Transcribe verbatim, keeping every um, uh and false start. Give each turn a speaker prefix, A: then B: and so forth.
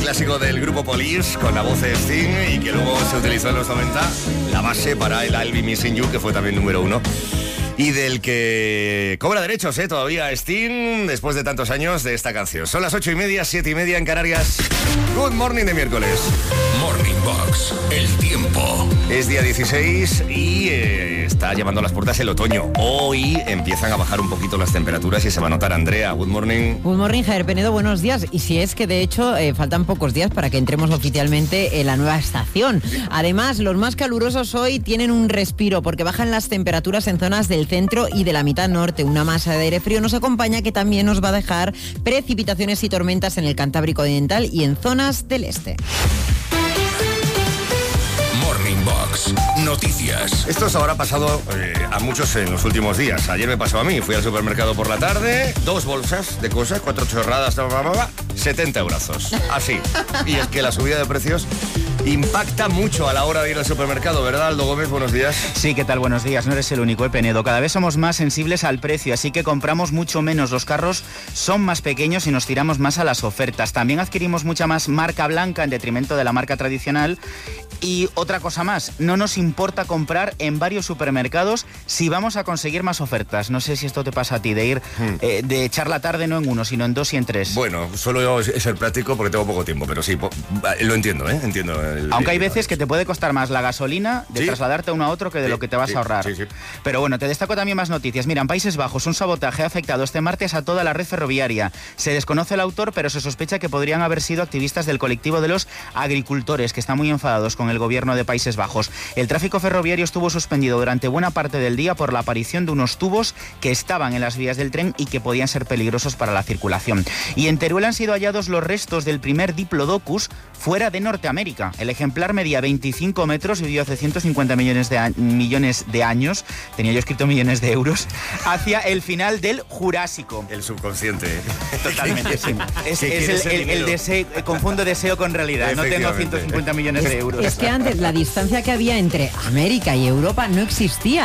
A: Clásico del grupo Police con la voz de Sting y que luego se utilizó en los noventa, la base para el I'll Be Missing You, que fue también número uno. Y del que cobra derechos, ¿eh? Todavía Sting, después de tantos años de esta canción. Son las ocho y media, siete y media en Canarias. Good morning de miércoles.
B: Morning Box, el tiempo.
A: Es día dieciséis y eh, está llamando a las puertas el otoño. Hoy empiezan a bajar un poquito las temperaturas y se va a notar. Andrea, good morning.
C: Good morning, Javier Penedo, buenos días. Y si es que de hecho eh, faltan pocos días para que entremos oficialmente en la nueva estación. Además, los más calurosos hoy tienen un respiro porque bajan las temperaturas en zonas del centro y de la mitad norte. Una masa de aire frío nos acompaña que también nos va a dejar precipitaciones y tormentas en el Cantábrico Oriental y en zonas del este.
B: Morning Box, noticias.
A: Esto os habrá pasado eh, a muchos en los últimos días. Ayer me pasó a mí, fui al supermercado por la tarde, dos bolsas de cosas, cuatro chorradas, bla, bla, bla, bla, setenta eurazos. Así. Y es que la subida de precios impacta mucho a la hora de ir al supermercado, ¿verdad, Aldo Gómez? Buenos días.
D: Sí, ¿qué tal? Buenos días. No eres el único, eh, Penedo. Cada vez somos más sensibles al precio, así que compramos mucho menos. Los carros son más pequeños y nos tiramos más a las ofertas. También adquirimos mucha más marca blanca en detrimento de la marca tradicional. Y otra cosa más, no nos importa comprar en varios supermercados si vamos a conseguir más ofertas. No sé si esto te pasa a ti, de ir, hmm. eh, de echar la tarde no en uno, sino en dos y en tres.
A: Bueno, solo ser práctico porque tengo poco tiempo, pero sí, lo entiendo, ¿eh? Entiendo. El,
D: Aunque hay veces que te puede costar más la gasolina de ¿sí? trasladarte uno a otro que de sí, lo que te vas
A: sí,
D: a ahorrar.
A: Sí, sí.
D: Pero bueno, te destaco también más noticias. Mira, en Países Bajos un sabotaje ha afectado este martes a toda la red ferroviaria. Se desconoce el autor, pero se sospecha que podrían haber sido activistas del colectivo de los agricultores, que están muy enfadados con el gobierno de Países Bajos. El tráfico ferroviario estuvo suspendido durante buena parte del día por la aparición de unos tubos que estaban en las vías del tren y que podían ser peligrosos para la circulación. Y en Teruel han sido hallados los restos del primer Diplodocus fuera de Norteamérica. El ejemplar medía veinticinco metros y vivió hace ciento cincuenta millones de, a- millones de años, tenía yo escrito millones de euros, hacia el final del Jurásico.
A: El subconsciente.
D: Totalmente, sí. Es, es el, el, el deseo, confundo deseo con realidad. No tengo ciento cincuenta millones de euros.
C: Es que antes la distancia que había entre América y Europa no existía.